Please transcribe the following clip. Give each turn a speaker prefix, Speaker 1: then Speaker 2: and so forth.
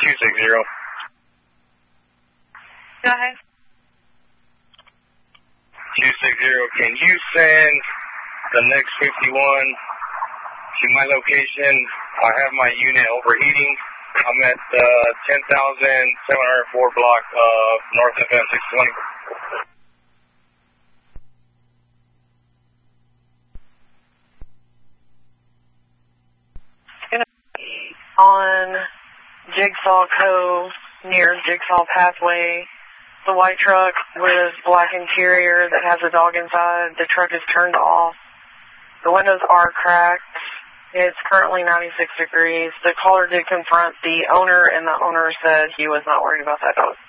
Speaker 1: 260.
Speaker 2: Go ahead.
Speaker 1: 260, can you send the next 51 to my location? I have my unit overheating. I'm at 10,704 block of North FM 620.
Speaker 2: On Jigsaw Cove near Jigsaw Pathway, the white truck with black interior that has a dog inside. The truck is turned off. The windows are cracked. It's currently 96 degrees. The caller did confront the owner, and the owner said he was not worried about that dog.